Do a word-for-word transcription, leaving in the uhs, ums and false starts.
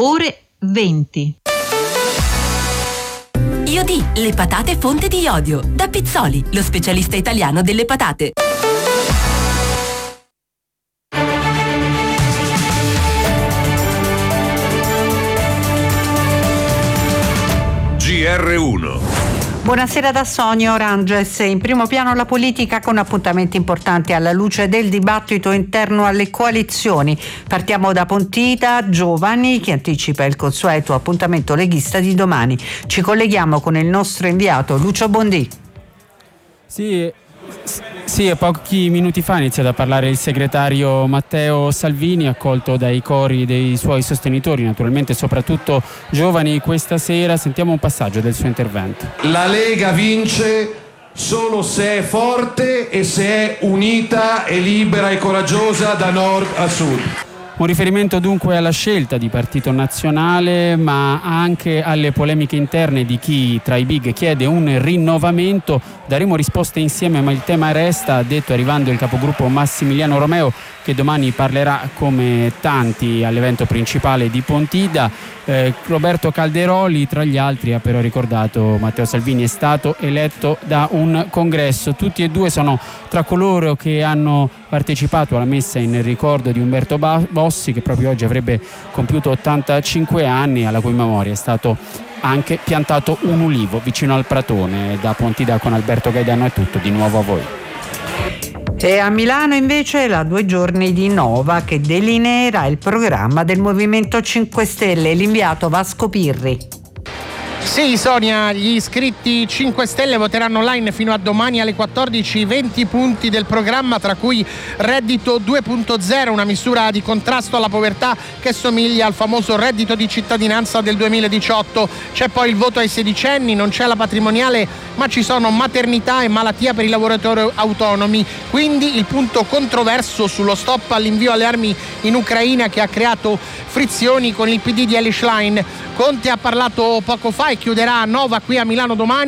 ore venti. Iodi, le patate fonte di iodio. Da Pizzoli, lo specialista italiano delle patate. G R uno. Buonasera da Sonia Oranges. In primo piano la politica con appuntamenti importanti alla luce del dibattito interno alle coalizioni. Partiamo da Pontida, Giovani, che anticipa il consueto appuntamento leghista di domani. Ci colleghiamo con il nostro inviato Lucio Bondi. Sì, sì, e pochi minuti fa ha iniziato a parlare il segretario Matteo Salvini, accolto dai cori dei suoi sostenitori, naturalmente soprattutto giovani. Questa sera sentiamo un passaggio del suo intervento. La Lega vince solo se è forte e se è unita e libera e coraggiosa da nord a sud. Un riferimento dunque alla scelta di Partito Nazionale, ma anche alle polemiche interne di chi tra i big chiede un rinnovamento. Daremo risposte insieme, ma il tema resta, ha detto arrivando il capogruppo Massimiliano Romeo, che domani parlerà come tanti all'evento principale di Pontida. Eh, Roberto Calderoli tra gli altri ha però ricordato Matteo Salvini è stato eletto da un congresso. Tutti e due sono tra coloro che hanno partecipato alla messa in ricordo di Umberto Bossi, che proprio oggi avrebbe compiuto ottantacinque anni, alla cui memoria è stato anche piantato un ulivo vicino al Pratone. Da Pontida con Alberto Gaidano è tutto, di nuovo a voi. E a Milano invece la due giorni di Nova, che delineerà il programma del Movimento cinque Stelle. L'inviato Vasco Pirri. Sì, Sonia, gli iscritti cinque Stelle voteranno online fino a domani alle quattordici venti punti del programma, tra cui reddito due punto zero, una misura di contrasto alla povertà che somiglia al famoso reddito di cittadinanza del duemiladiciotto. C'è poi il voto ai sedicenni, non c'è la patrimoniale, ma ci sono maternità e malattia per i lavoratori autonomi. Quindi il punto controverso sullo stop all'invio alle armi in Ucraina, che ha creato frizioni con il P D di Elly Schlein. Conte ha parlato poco fa e chiuderà a Nova qui a Milano domani.